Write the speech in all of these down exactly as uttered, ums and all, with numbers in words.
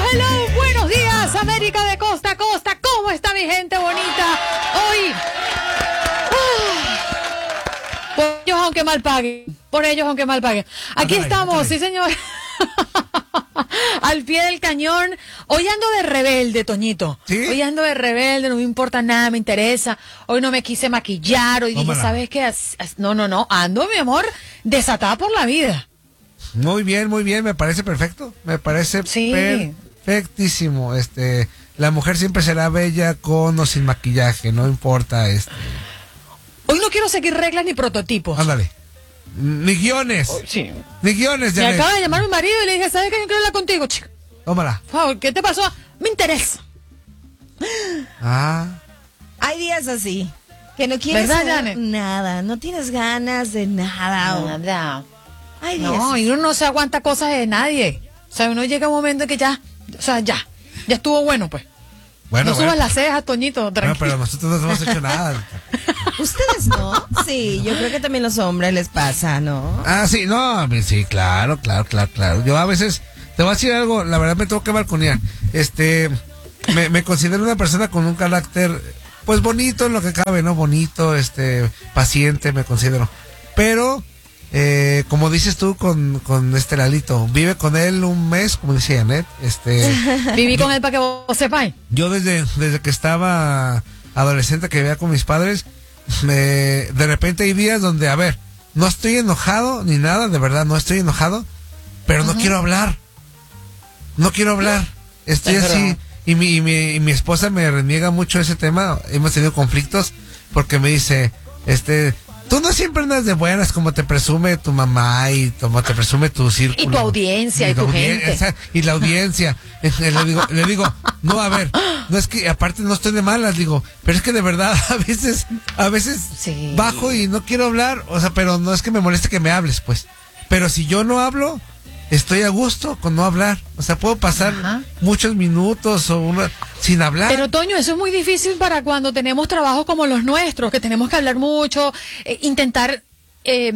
hello, buenos días, América de costa a costa. ¿Cómo está mi gente bonita? Hoy, uh, por ellos aunque mal paguen, por ellos aunque mal paguen. Aquí Ándale, estamos, ándale. sí señor. Al pie del cañón. Hoy ando de rebelde, Toñito. ¿Sí? Hoy ando de rebelde, no me importa nada, me interesa. Hoy no me quise maquillar, hoy dije, Tómala. ¿sabes qué? As- as- No, no, no, ando, mi amor, desatada por la vida. Muy bien, muy bien, me parece perfecto, me parece Sí. perfectísimo. Este, la mujer siempre será bella con o sin maquillaje, no importa. Este, Hoy no quiero seguir reglas ni prototipos. ándale, ni guiones, Sí. ni guiones, Me Janet. acaba de llamar mi marido y le dije, ¿sabes qué? Yo quiero hablar contigo, chica. Tómala. Por favor, ¿qué te pasó? Me interesa. Ah, Hay días así, que no quieres ¿Verdad, hacer Janet? nada, no tienes ganas de nada. o- Nada. Hay días No, y uno no se aguanta cosas de nadie. O sea, uno llega a un momento en que ya, o sea, ya, ya estuvo bueno, pues. bueno, no bueno. subas las cejas, Toñito, Bueno, tranquilo. pero nosotros no hemos hecho nada. ¿Ustedes no? Sí, yo creo que también los hombres les pasa, ¿no? Ah, sí, no, sí, claro, claro, claro, claro. Yo a veces, te voy a decir algo, la verdad me tengo que balconear. Este, me, me considero una persona con un carácter, pues bonito en lo que cabe, ¿no? Bonito, este, paciente, me considero. Pero, eh, como dices tú con, con este Lalito, vive con él un mes, como dice Janet, este, Viví con él para que vos sepáis. yo desde, desde que estaba adolescente que vivía con mis padres, me, de repente hay días donde, a ver, no estoy enojado ni nada, de verdad, no estoy enojado, pero no quiero hablar. No quiero hablar. Estoy Es así. verdad. Y mi, y, mi, y mi esposa me reniega mucho ese tema. Hemos tenido conflictos porque me dice, este, tú no siempre andas de buenas como te presume tu mamá y como te presume tu círculo. Y tu audiencia, y tu audien- gente. esa- y la audiencia. Eh, le, digo, le digo, no, a ver, no es que, aparte no estoy de malas, digo, pero es que de verdad, a veces, a veces Sí. bajo y no quiero hablar, o sea, pero no es que me moleste que me hables, pues. Pero si yo no hablo, estoy a gusto con no hablar. O sea, puedo pasar Ajá. muchos minutos o una, sin hablar. Pero Toño, eso es muy difícil para cuando tenemos trabajos como los nuestros, que tenemos que hablar mucho, eh, intentar eh,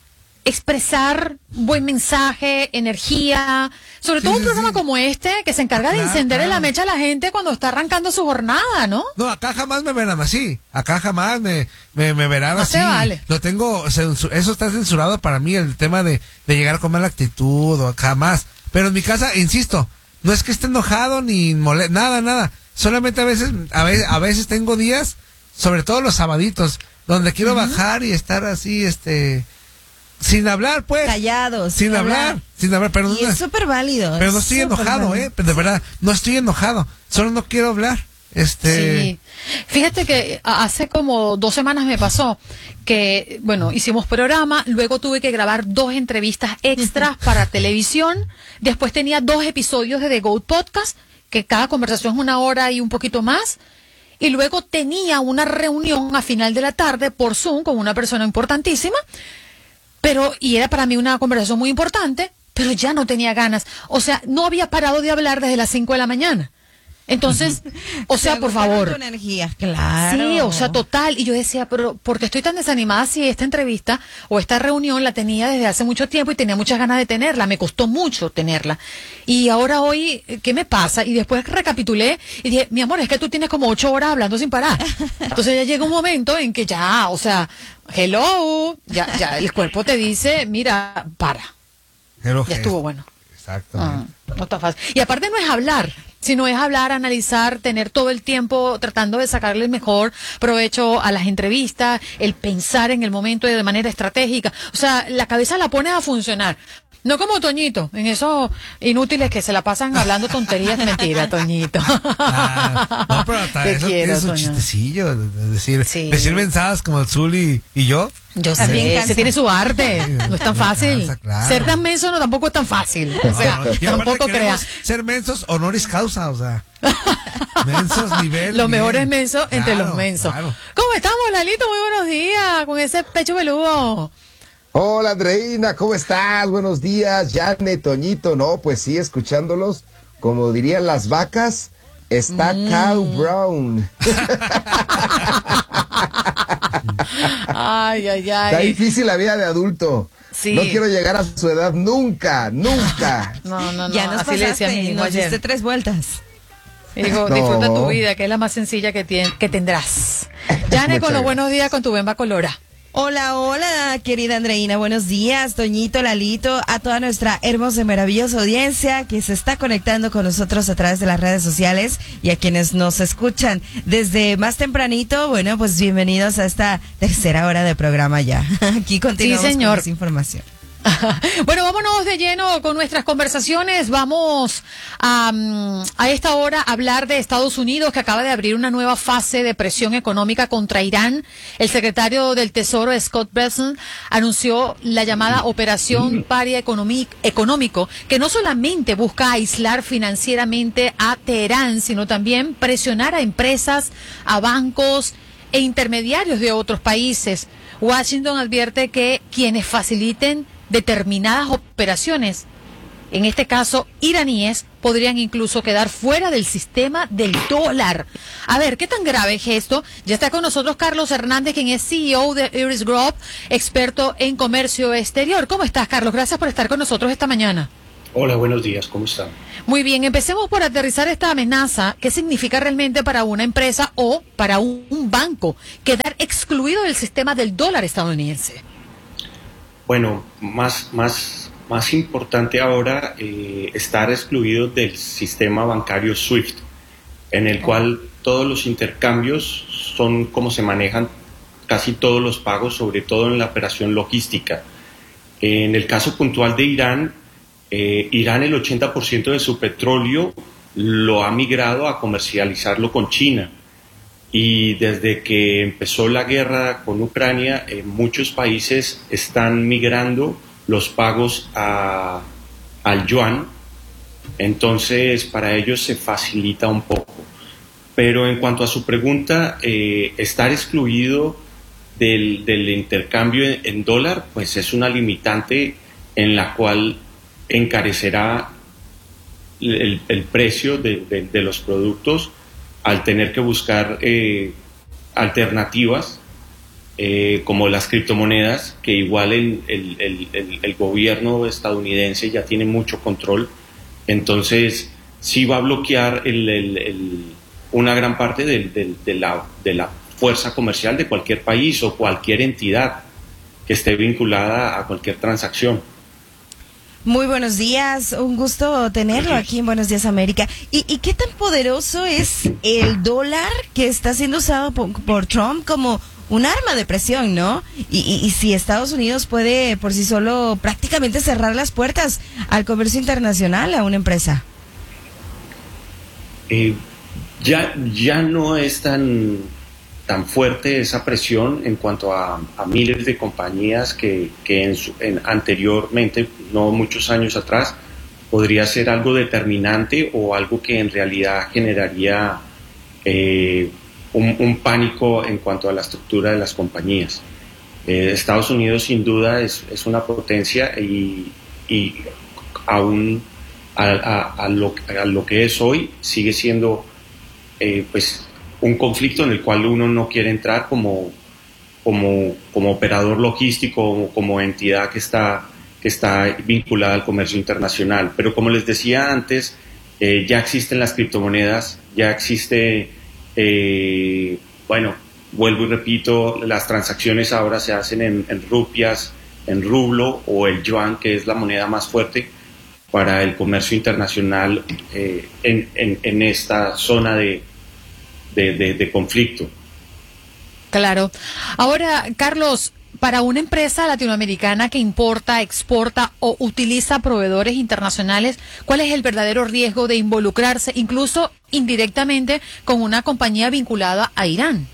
expresar buen mensaje, energía, sobre Sí, todo un sí, programa sí. como este que se encarga de Claro, encender en la claro. mecha a la gente cuando está arrancando su jornada, ¿no? No, acá jamás me verán así. Acá jamás me, me, me verán No así. se vale. Lo tengo, censu- eso está censurado para mí, el tema de, de llegar con mala actitud o jamás. Pero en mi casa, insisto, no es que esté enojado ni mole nada, nada. Solamente a veces, a veces, a veces tengo días, sobre todo los sabaditos, donde quiero bajar y estar así, este, sin hablar, pues. Callados. Sin hablar, sin hablar, pero Y no, es súper válido. pero no es estoy súper enojado, válido. eh, de verdad, no estoy enojado, solo no quiero hablar. Este, Sí. Fíjate que a- hace como dos semanas me pasó que, bueno, hicimos programa, luego tuve que grabar dos entrevistas extras para televisión, después tenía dos episodios de The Goat Podcast, que cada conversación es una hora y un poquito más, y luego tenía una reunión a final de la tarde por Zoom con una persona importantísima, pero, y era para mí una conversación muy importante, pero ya no tenía ganas. O sea, no había parado de hablar desde las cinco de la mañana. Entonces, o sea, Te por agotaron favor. tu energía, claro. Sí, o sea, total. Y yo decía, pero ¿por qué estoy tan desanimada si esta entrevista o esta reunión la tenía desde hace mucho tiempo y tenía muchas ganas de tenerla? Me costó mucho tenerla. Y ahora hoy, ¿qué me pasa? Y después recapitulé y dije, mi amor, es que tú tienes como ocho horas hablando sin parar. Entonces ya llega un momento en que ya, o sea, hello, ya, ya el cuerpo te dice, mira, para, pero ya estuvo bueno. Exactamente. Ah, no está fácil. Y aparte no es hablar, sino es hablar, analizar, tener todo el tiempo tratando de sacarle el mejor provecho a las entrevistas, el pensar en el momento de manera estratégica. O sea, la cabeza la pones a funcionar. No como Toñito, en esos inútiles que se la pasan hablando tonterías. Mentira, Toñito. Ah, no, pero hasta Te eso quiero, tiene su Toño. chistecillo, de- de decir, Sí. decir mensajes como el Zuli y yo. Yo También sé, cansa. se tiene su arte, no es tan Me fácil. cansa, claro. Ser tan menso no tampoco es tan fácil. O sea, No, no, y aparte tampoco queremos creas. ser mensos honoris causa, o sea. Mensos nivel. Los bien. mejores mensos entre Claro, los mensos. claro. ¿Cómo estamos, Lalito? Muy buenos días, con ese pecho peludo. Hola Andreina, ¿cómo estás? Buenos días, Janet, Toñito, no, pues sí, escuchándolos, como dirían las vacas, está Cow Brown. Ay, ay, ay. Está difícil la vida de adulto. Sí. No quiero llegar a su edad nunca, nunca. No, no, no. Ya nos así le decía a mi pasaste, hijo nos ayer. diste tres vueltas. Dijo, No. disfruta tu vida, que es la más sencilla que, tien- que tendrás. Yane, Muchas con los gracias. buenos días con tu Bemba Colora. Hola, hola, querida Andreina, buenos días, Toñito, Lalito, a toda nuestra hermosa y maravillosa audiencia que se está conectando con nosotros a través de las redes sociales y a quienes nos escuchan desde más tempranito, bueno, pues bienvenidos a esta tercera hora de programa ya. Aquí continuamos Sí, señor. con más información. Bueno, vámonos de lleno con nuestras conversaciones. Vamos a, mm, a esta hora a hablar de Estados Unidos, que acaba de abrir una nueva fase de presión económica contra Irán. El secretario del Tesoro, Scott Bessent, anunció la llamada Operación Paria Economi- Económico, que no solamente busca aislar financieramente a Teherán, sino también presionar a empresas, a bancos e intermediarios de otros países. Washington advierte que quienes faciliten determinadas operaciones, en este caso iraníes, podrían incluso quedar fuera del sistema del dólar. A ver, ¿qué tan grave es esto? Ya está con nosotros Carlos Hernández, quien es C E O de Iris Group, experto en comercio exterior. ¿Cómo estás, Carlos? Gracias por estar con nosotros esta mañana. Hola, buenos días, ¿cómo están? Muy bien, empecemos por aterrizar esta amenaza. ¿Qué significa realmente para una empresa o para un, un banco quedar excluido del sistema del dólar estadounidense? Bueno, más, más, más importante ahora eh, estar excluido del sistema bancario SWIFT, en el cual todos los intercambios son como se manejan casi todos los pagos, sobre todo en la operación logística. En el caso puntual de Irán, eh, Irán el ochenta por ciento de su petróleo lo ha migrado a comercializarlo con China. Y desde que empezó la guerra con Ucrania, eh, muchos países están migrando los pagos a, al yuan, entonces para ellos se facilita un poco. Pero en cuanto a su pregunta, eh, estar excluido del, del intercambio en, en dólar, pues es una limitante en la cual encarecerá el, el precio de, de, de los productos, al tener que buscar eh, alternativas eh, como las criptomonedas, que igual el, el, el, el, el gobierno estadounidense ya tiene mucho control, entonces sí va a bloquear el, el, el, una gran parte del, del, de, la, de la fuerza comercial de cualquier país o cualquier entidad que esté vinculada a cualquier transacción. Muy buenos días, un gusto tenerlo aquí en Buenos Días América. ¿Y, y qué tan poderoso es el dólar que está siendo usado por, por Trump como un arma de presión, ¿no? Y, y, y si Estados Unidos puede por sí solo prácticamente cerrar las puertas al comercio internacional a una empresa. Eh, ya, ya no es tan, tan fuerte esa presión en cuanto a, a miles de compañías que, que en su, en, anteriormente, no muchos años atrás, podría ser algo determinante o algo que en realidad generaría eh, un, un pánico en cuanto a la estructura de las compañías. Eh, Estados Unidos sin duda es, es una potencia y, y aún a, a, a, lo, a lo que es hoy sigue siendo eh, pues un conflicto en el cual uno no quiere entrar como, como, como operador logístico o como entidad que está, que está vinculada al comercio internacional. Pero como les decía antes, eh, ya existen las criptomonedas, ya existe, eh, bueno, vuelvo y repito, las transacciones ahora se hacen en, en rupias, en rublo o el yuan, que es la moneda más fuerte para el comercio internacional eh, en, en, en esta zona de De, de, de conflicto. Claro. Ahora, Carlos, para una empresa latinoamericana que importa, exporta o utiliza proveedores internacionales, ¿cuál es el verdadero riesgo de involucrarse, incluso indirectamente, con una compañía vinculada a Irán?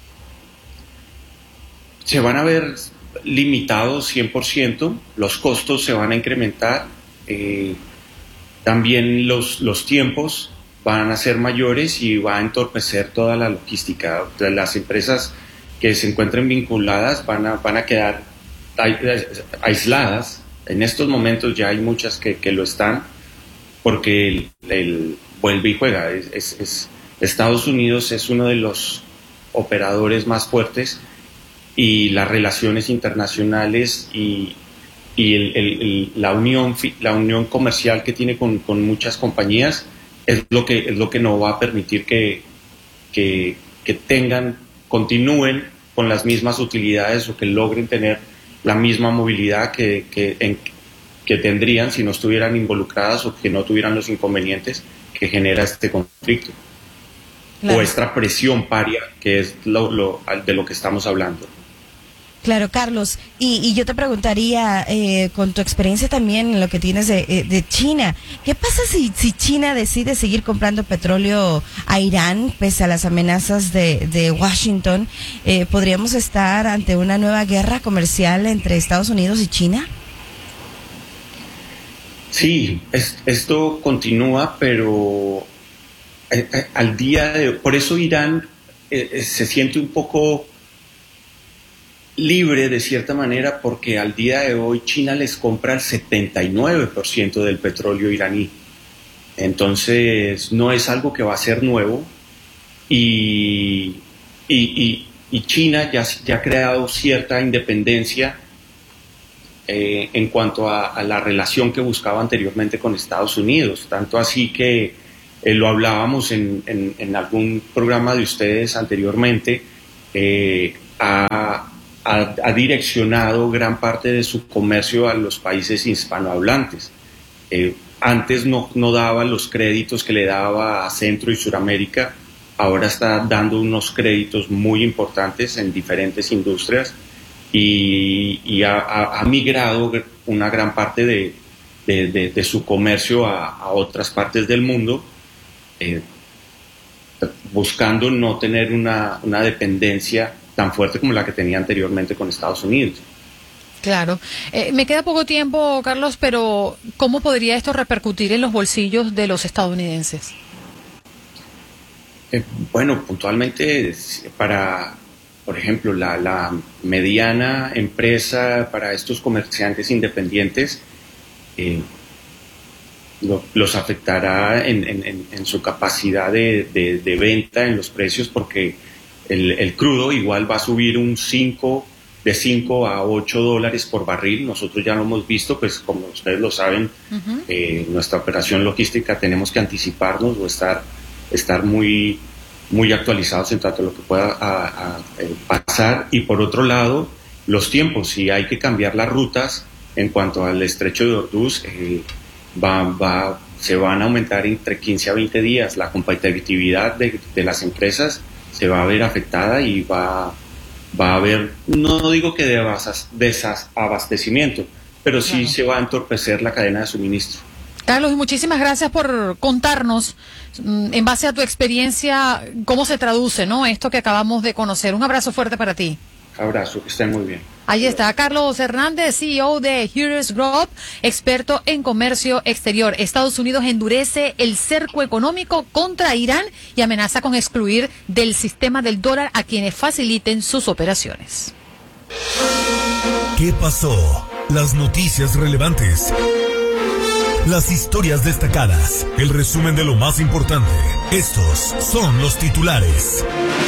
Se van a ver limitados cien por ciento, los costos se van a incrementar, eh, también los, los tiempos van a ser mayores y va a entorpecer toda la logística. Las empresas que se encuentren vinculadas van a, van a quedar aisladas. En estos momentos ya hay muchas que, que lo están, porque el, el vuelve y juega. Es, es, es, Estados Unidos es uno de los operadores más fuertes y las relaciones internacionales y, y el, el, el, la, unión, la unión comercial que tiene con, con muchas compañías es lo que, es lo que no va a permitir que, que, que tengan, continúen con las mismas utilidades o que logren tener la misma movilidad que, que, en, que tendrían si no estuvieran involucradas o que no tuvieran los inconvenientes que genera este conflicto. Claro. O esta presión paria que es lo, lo, de lo que estamos hablando. Claro, Carlos, y, y yo te preguntaría, eh, con tu experiencia también en lo que tienes de, de China, ¿qué pasa si, si China decide seguir comprando petróleo a Irán pese a las amenazas de, de Washington? Eh, ¿Podríamos estar ante una nueva guerra comercial entre Estados Unidos y China? Sí, es, esto continúa, pero eh, eh, al día de hoy, por eso Irán eh, se siente un poco libre de cierta manera, porque al día de hoy China les compra el setenta y nueve por ciento del petróleo iraní. Entonces no es algo que va a ser nuevo y, y, y, y China ya, ya ha creado cierta independencia eh, en cuanto a, a la relación que buscaba anteriormente con Estados Unidos, tanto así que eh, lo hablábamos en, en, en algún programa de ustedes anteriormente, eh, a Ha, ha direccionado gran parte de su comercio a los países hispanohablantes. Eh, antes no, no daba los créditos que le daba a Centro y Suramérica, ahora está dando unos créditos muy importantes en diferentes industrias y, y ha, ha, ha migrado una gran parte de, de, de, de su comercio a, a otras partes del mundo, eh, buscando no tener una, una dependencia tan fuerte como la que tenía anteriormente con Estados Unidos. Claro. Eh, me queda poco tiempo, Carlos, pero ¿cómo podría esto repercutir en los bolsillos de los estadounidenses? Eh, bueno, puntualmente para, por ejemplo, la, la mediana empresa, para estos comerciantes independientes, eh, lo, los afectará en, en, en su capacidad de, de, de venta, en los precios, porque El, el crudo igual va a subir un cinco, de cinco a ocho dólares por barril. Nosotros ya lo hemos visto, pues como ustedes lo saben, uh-huh. eh, nuestra operación logística tenemos que anticiparnos o estar, estar muy, muy actualizados en tanto a lo que pueda a, a, a pasar. Y por otro lado, los tiempos, si hay que cambiar las rutas en cuanto al estrecho de Hormuz, eh, va, va, se van a aumentar entre quince a veinte días. La competitividad de, de las empresas se va a ver afectada y va, va a haber, no digo que desabastecimiento, pero sí claro. Se va a entorpecer la cadena de suministro. Carlos, muchísimas gracias por contarnos, en base a tu experiencia, cómo se traduce, ¿no?, esto que acabamos de conocer. Un abrazo fuerte para ti. Abrazo, que estén muy bien. Ahí está Carlos Hernández, C E O de Heroes Group, experto en comercio exterior. Estados Unidos endurece el cerco económico contra Irán y amenaza con excluir del sistema del dólar a quienes faciliten sus operaciones. ¿Qué pasó? Las noticias relevantes. Las historias destacadas. El resumen de lo más importante. Estos son los titulares.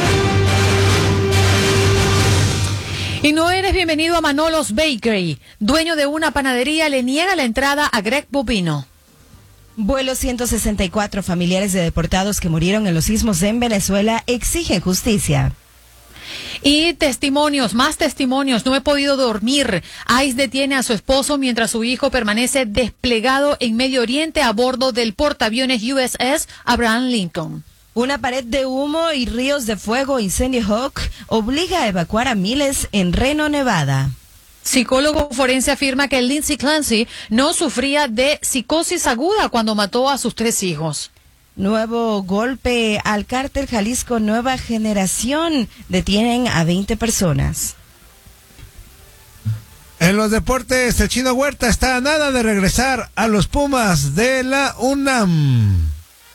Y no eres bienvenido a Manolos Bakery. Dueño de una panadería le niega la entrada a Greg Bobino. Vuelo ciento sesenta y cuatro, familiares de deportados que murieron en los sismos en Venezuela exigen justicia. Y testimonios, más testimonios. No he podido dormir. ICE detiene a su esposo mientras su hijo permanece desplegado en Medio Oriente a bordo del portaaviones U S S Abraham Lincoln. Una pared de humo y ríos de fuego, incendio Hawk, obliga a evacuar a miles en Reno, Nevada. Psicólogo forense afirma que Lindsay Clancy no sufría de psicosis aguda cuando mató a sus tres hijos. Nuevo golpe al cártel Jalisco Nueva Generación. Detienen a veinte personas. En los deportes, el Chino Huerta está a nada de regresar a los Pumas de la UNAM.